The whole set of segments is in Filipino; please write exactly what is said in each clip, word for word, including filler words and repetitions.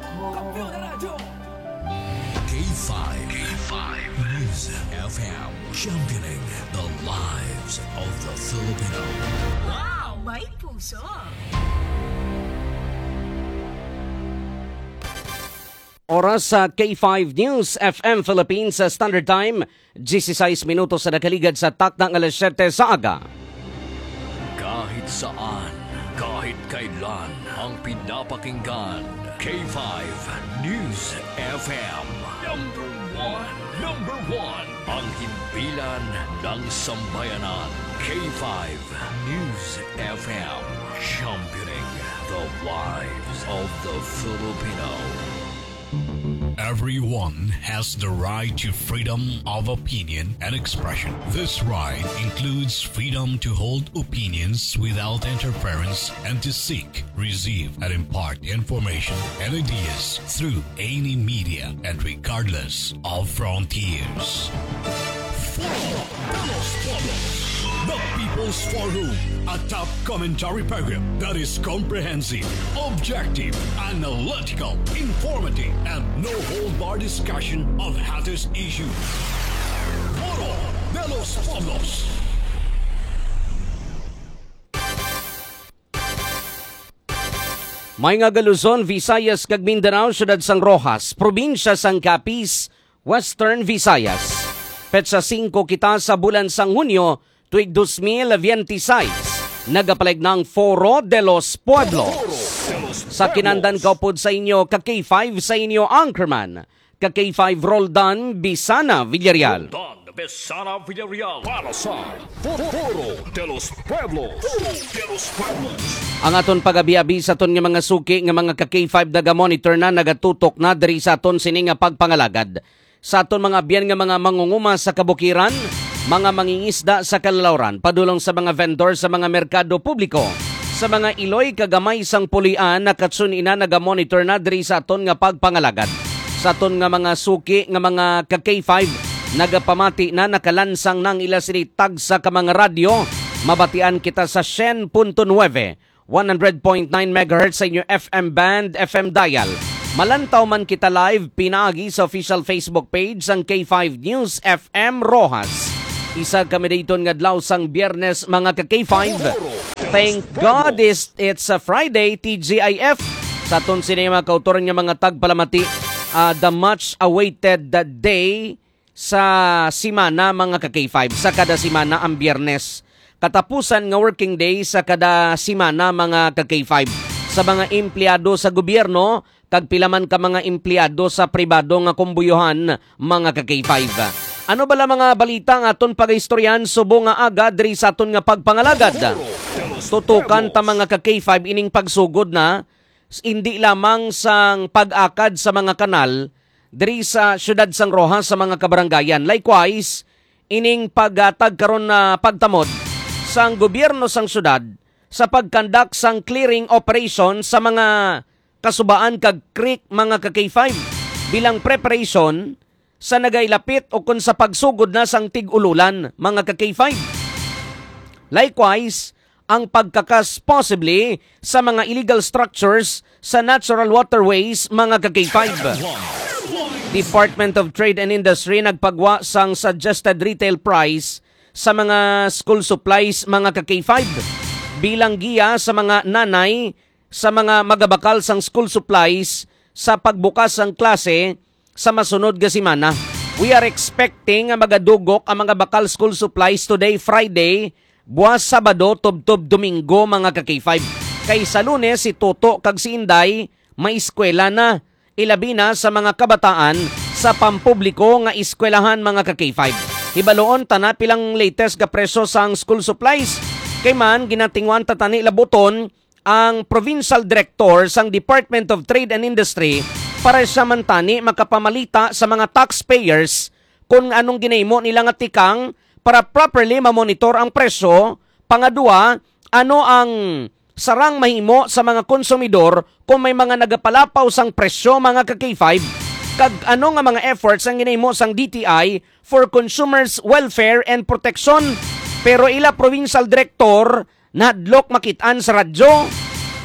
K five. K five. News F M. Championing the lives of the Filipino. Wow! May puso! Oras sa K five News F M Philippines sa Standard Time, sixteen minutos sa nakaligad sa takdang alas siyete sa aga. Kahit saan, kahit kailan, ang pinapakinggan. K five News F M. Number one. Number one. Ang himpilan ng sambayanan. K five News F M. Championing the lives of the Filipino. Everyone has the right to freedom of opinion and expression. This right includes freedom to hold opinions without interference and to seek, receive, and impart information and ideas through any media and regardless of frontiers. The People's Forum, a top commentary program that is comprehensive, objective, analytical, informative, and no-hold-bar discussion of hottest issues. Foro de los Pueblos. May nga Luzon, Visayas, kag Mindanao, Syudad sang Rojas, Probinsya sang Capiz, Western Visayas. Petsa five kita sa bulan sang Hunyo, tuig twenty twenty-six, nagapalig ng Foro de los Pueblos. Sa kinandan kaupod sa inyo, ka K five sa inyo Anchorman, ka K five Roldan Bisana Villarreal. Roldan Bisana Villarreal para sa Foro de los Pueblos. De los Pueblos. Ang aton pagabi-abi sa aton nga mga suki nga mga ka K five naga-monitor na nagatutok na diri sa aton sini nga pagpangalagad. Sa aton mga biyan nga mga mangunguma sa kabukiran, mga mangingisda sa kalalawran, padulong sa mga vendor sa mga merkado publiko, sa mga iloy kagamay sang pulian na katsunina naga-monitor na diri sa aton nga pagpangalagad. Sa aton nga mga suki nga mga ka K five nagapamati na nakalansang nang ila sini tagsa ka mga radyo, mabatian kita sa one hundred point nine, one hundred point nine megahertz sa inyo F M band, F M dial. Malantaw man kita live pinagi sa official Facebook page sang K five News F M Rojas. Isa kami dito nga adlaw sang Biyernes mga ka K five. Thank God is it's a Friday, T G I F. Sa aton sinema kautoran nga mga tagpalamati, uh, the much awaited day sa simana mga ka K five. Sa kada simana ang Biyernes. Katapusan nga working day sa kada simana mga ka K five. Sa mga empleyado sa gobyerno, kag pilaman ka mga empleyado sa pribado nga kumbuyuhan mga ka K five. Ano bala mga balita nga aton pagaistoryan subo nga aga diri sa aton nga pagpangalagad? Tutukan ta mga ka K five ining pagsugod na hindi lamang sang pag-akad sa mga kanal diri sa Syudad sang Rojas sa mga kabaranggayan. Likewise, ining paghatag karon na pagtamod sang gobyerno sang syudad sa pagkandak sang clearing operation sa mga kasubaan kag creek mga ka K five bilang preparation sa nagailapit o kung sa pagsugod na sang tig-ululan mga ka K five. Likewise, ang pagkakas possibly sa mga illegal structures sa natural waterways mga ka K five. Department of Trade and Industry nagpagwa sang suggested retail price sa mga school supplies mga ka K five bilang giya sa mga nanay sa mga magabakal sang school supplies sa pagbukas sang klase sa masunod nga semana. We are expecting nga magadugok ang mga bakal school supplies today Friday, buwas Sabado, tubtob Domingo mga ka K five. Kay sa Lunes si Toto kag si Inday may eskwela na, ilabi na sa mga kabataan sa pampubliko nga eskwelahan mga ka K five. Hibaloon ta na pilang latest nga presyo sang school supplies. Kay man ginatingwan ta tani labuton ang Provincial Director sang Department of Trade and Industry para sa mantani makapamalita sa mga taxpayers kung anong ginahimo nila nga tikang para properly ma-monitor ang presyo. Pangadua, ano ang sarang mahimo sa mga konsumidor kung may mga nagapalapaw sang presyo mga ka K five. Kag ano nga mga efforts ang ginahimo sang D T I for consumers welfare and protection. Pero ila Provincial Director nadlok makitaan sa radyo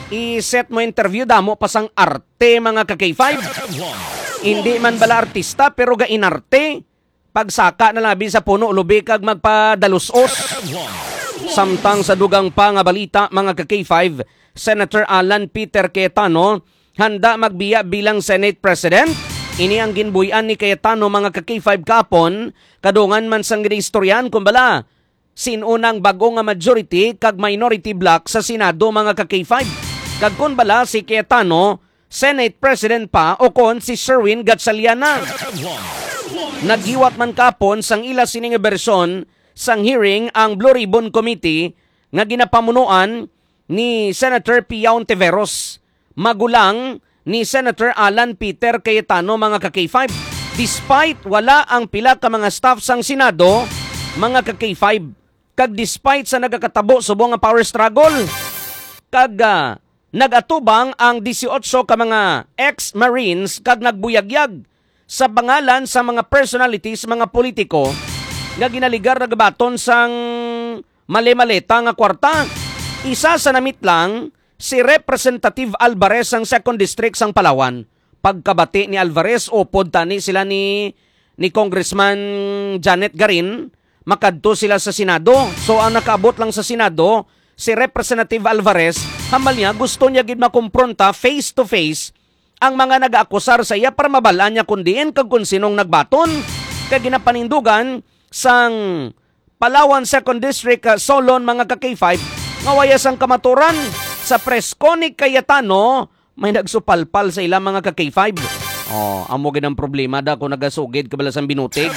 I-set mo interview, damo pasang arte mga ka-K five. Hindi man bala artista pero ga inarte. Pagsaka na labi sa puno, lubi kag magpadalusos. Samtang sa dugang pa nga balita mga ka-K five, Senator Alan Peter Cayetano handa magbiya bilang Senate President. Ini ang ginbuyan ni Cayetano mga ka-K five kapon, kadungan man sang ginistoryan kumbala sinunang bago nga majority kag minority block sa Senado mga ka-K five. Kag kun bala si Cayetano Senate President pa o kon si Sherwin Gatchaliana. Naghiwat man kapon sang ila sining bersyon sang hearing ang Blue Ribbon Committee nga ginapamunuan ni Senator Pia Ontiveros, magulang ni Senator Alan Peter Cayetano mga ka-K five. Despite wala ang pila ka mga staff sang Senado, mga ka-K five, kag despite sa nagakatabo subong nga power struggle, kag uh, nagatubang ang eighteen ka mga ex-Marines kag nagbuyagyag sa pangalan sa mga personalities, mga politiko nga ginaligar nagabaton sang mali-maleta nga kwarta. Isa sa namit lang si Representative Alvarez sang second District sang Palawan. Pagkabati ni Alvarez, upod tani sila ni ni Congressman Janet Garin, makadto sila sa Senado. So ang nakaabot lang sa Senado, si Representative Alvarez, hamal niya gusto niya gid makumpronta face to face ang mga nag-aakusar sa iya para mabalaan niya kundiin kag kung sinong nagbaton. Kaya ginapanindugan sang Palawan second District uh, Solon mga ka-K five, ngawayas ang kamaturan sa presko ni Cayetano, may nagsupalpal sa ilang mga ka-K five. Oh, amo gid ang problema da kung nagasugid kabala sang binutig.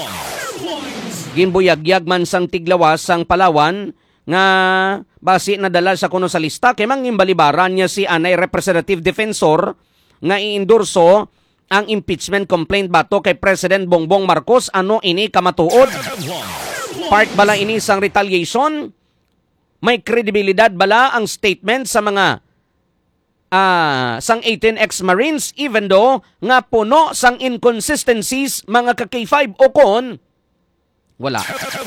Ginbuyagyag man sang tiglawas sang Palawan nga basi nadala sa kuno sa lista kay mangimbalibaran niya si anay Representative Defensor nga iendorso ang impeachment complaint bato kay President Bongbong Marcos. Ano ini kamatuod? Part bala ini sang retaliation? May kredibilidad bala ang statement sa mga uh, sang eighteen ex-Marines even though nga puno sang inconsistencies mga ka-K five o kon wala.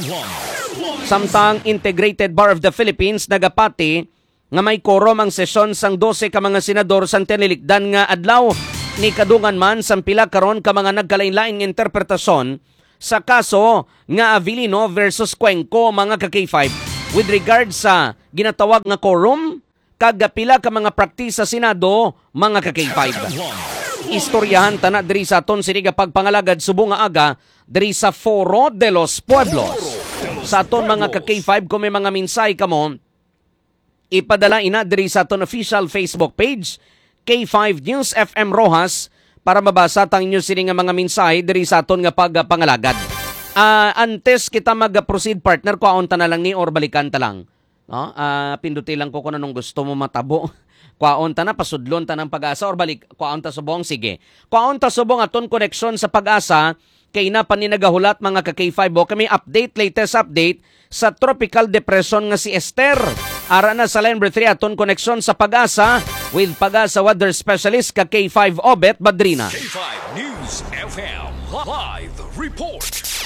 Samtang Integrated Bar of the Philippines nagapati nga may korom ang sesyon sang twelve ka mga senador sang tinilikdan nga adlaw ni kadungan man sang pila karon ka mga nagkalain-laing interpretasyon sa kaso nga Avellino versus Cuenco mga ka-K five with regard sa ginatawag nga quorum kag pila ka mga praktis sa Senado mga ka-K five. Istoryahan tana diri sa aton sini nga pagpangalagad subong nga aga diri sa Foro de los Pueblos. Sa aton mga ka-K five kung may mga minsay kamo, ipadala ina diri sa aton official Facebook page K five News F M Rojas para mabasa tang inyo sini nga mga minsay diri sa aton nga pagpangalagad. Uh, antes kita mag-proceed partner, kuhaon ta na lang ni or balikan ta lang. No? Uh, pinduti lang ko kung anong gusto mo matabo. Kuhaon ta na, pasudlon ta ng pag-asa or balik, kuhaon ta subong, sige. Kuhaon ta subong aton koneksyon sa pag-asa kay na paninagahulat mga ka-K five o kami update, latest update sa tropical depression nga si Esther. Ara na sa line number three aton koneksyon sa pag-asa with pag-asa weather specialist ka K five Obet Badrina. K five News F M Live Report.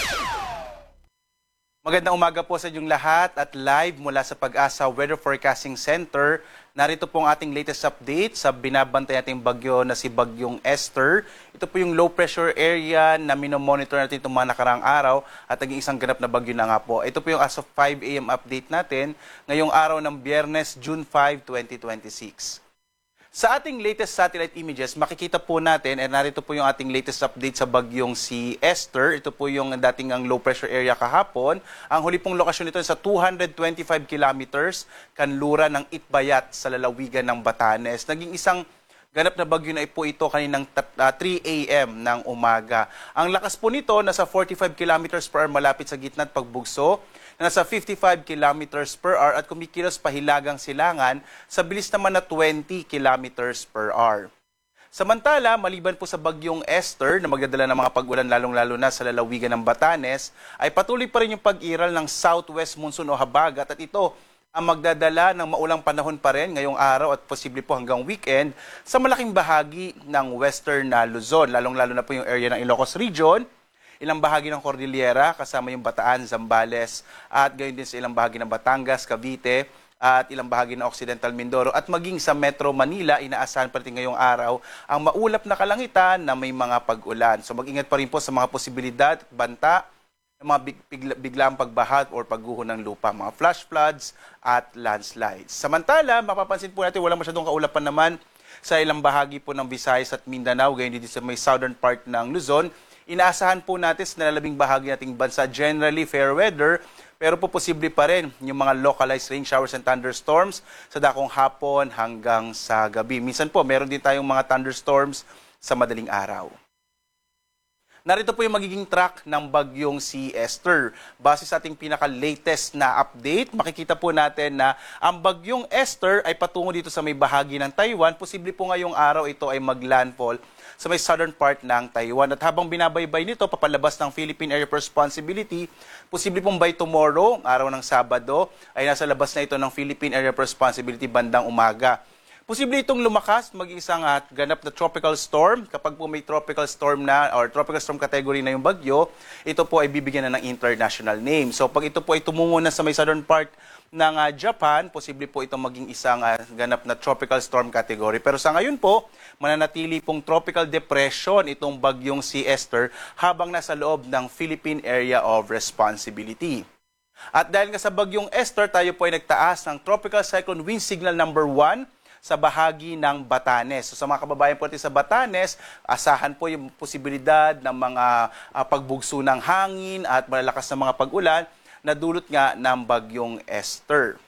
Magandang umaga po sa inyong lahat at live mula sa Pag-asa Weather Forecasting Center. Narito po ang ating latest update sa binabantay nating bagyo na si Bagyong Esther. Ito po yung low pressure area na minomonitor natin itong mga nakarang araw at naging isang ganap na bagyo na nga po. Ito po yung as of five a m update natin ngayong araw ng Biyernes, June fifth, twenty twenty-six. Sa ating latest satellite images, makikita po natin, and narito po yung ating latest update sa bagyong si Esther. Ito po yung dating ang low pressure area kahapon. Ang huli pong lokasyon nito sa two hundred twenty-five kilometers kanluran ng Itbayat sa lalawigan ng Batanes. Naging isang ganap na bagyo na po ito kaninang three a m ng umaga. Ang lakas po nito nasa forty-five kilometers per hour malapit sa gitna at pagbugso, nasa fifty-five kilometers per hour at kumikilos pahilagang silangan sa bilis naman na twenty kilometers per hour. Samantala, maliban po sa bagyong Esther na magdadala ng mga pag-ulan lalong-lalo na sa lalawigan ng Batanes, ay patuloy pa rin yung pag-iral ng southwest monsoon o habagat at ito ang magdadala ng maulang panahon pa rin ngayong araw at posible po hanggang weekend sa malaking bahagi ng western na Luzon, lalong-lalo na po yung area ng Ilocos Region, ilang bahagi ng Cordillera kasama yung Bataan, Zambales at gayon din sa ilang bahagi ng Batangas, Cavite at ilang bahagi ng Occidental Mindoro at maging sa Metro Manila, inaasahan pa rin ngayong araw ang maulap na kalangitan na may mga pag-ulan. So mag-ingat pa rin po sa mga posibilidad at banta ng mga big, bigla, biglang pagbaha or pagguho ng lupa, mga flash floods at landslides. Samantala, mapapansin po natin walang masyadong kaulapan naman sa ilang bahagi po ng Visayas at Mindanao, gayon dito sa may southern part ng Luzon. Inaasahan po natin sa nalalabing bahagi nating bansa generally fair weather, pero po posible pa rin yung mga localized rain showers and thunderstorms sa dakong hapon hanggang sa gabi. Minsan po, meron din tayong mga thunderstorms sa madaling araw. Narito po yung magiging track ng bagyong si Esther. Base sa ating pinaka-latest na update, makikita po natin na ang bagyong Esther ay patungo dito sa may bahagi ng Taiwan. Posible po ngayong araw ito ay maglandfall sa may southern part ng Taiwan. At habang binabaybay nito, papalabas ng Philippine Area of Responsibility, posible pong by tomorrow, araw ng Sabado, ay nasa labas na ito ng Philippine Area of Responsibility bandang umaga. Posible itong lumakas, maging isang uh, ganap na tropical storm. Kapag po may tropical storm na or tropical storm category na yung bagyo, ito po ay bibigyan na ng international name. So pag ito po ay tumungo na sa may southern part ng uh, Japan, posible po itong maging isang uh, ganap na tropical storm category. Pero sa ngayon po, mananatili pong tropical depression itong bagyong si Esther habang nasa loob ng Philippine Area of Responsibility. At dahil nga sa bagyong Esther, tayo po ay nagtaas ng tropical cyclone wind signal number one sa bahagi ng Batanes. So sa mga kababayan po natin sa Batanes, asahan po yung posibilidad ng mga uh, pagbugso ng hangin at malalakas na mga pag-ulan na dulot nga ng bagyong Esther.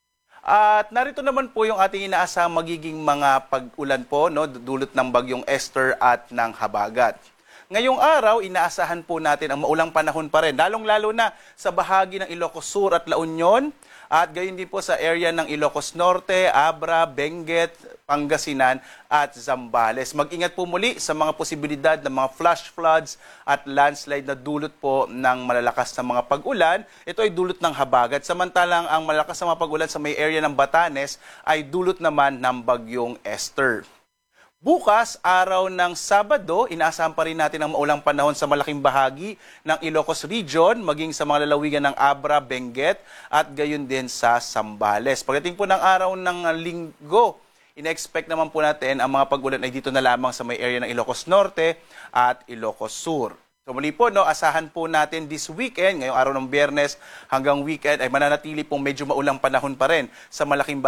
At narito naman po yung ating inaasahang magiging mga pag-ulan po, no, dulot ng bagyong Esther at ng habagat. Ngayong araw, inaasahan po natin ang maulang panahon pa rin, lalong-lalo na sa bahagi ng Ilocos Sur at La Union, at gayon din po sa area ng Ilocos Norte, Abra, Benguet, Pangasinan at Zambales. Mag-ingat po muli sa mga posibilidad ng mga flash floods at landslide na dulot po ng malalakas na mga pag-ulan. Ito ay dulot ng habagat. Samantalang ang malalakas na mga pag-ulan sa may area ng Batanes ay dulot naman ng bagyong Esther. Bukas, araw ng Sabado, inaasahan pa rin natin ang maulang panahon sa malaking bahagi ng Ilocos Region, maging sa mga lalawigan ng Abra, Benguet, at gayon din sa Zambales. Pagdating po ng araw ng Linggo, ina-expect naman po natin ang mga pag-ulan ay dito na lamang sa may area ng Ilocos Norte at Ilocos Sur. So muli po, no, asahan po natin this weekend, ngayong araw ng Biyernes hanggang weekend, ay mananatili pong medyo maulang panahon pa rin sa malaking bahagi